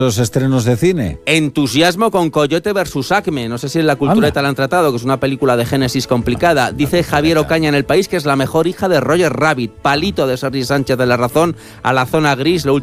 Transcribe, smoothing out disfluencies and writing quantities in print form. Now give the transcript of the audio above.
los estrenos de cine. Entusiasmo con Coyote versus Acme. No sé si en la cultureta la han tratado, que es una película de génesis complicada. Dice Javier Ocaña en El País que es la mejor hija de Roger Rabbit. Palito de Sergi Sánchez de La Razón a la zona gris.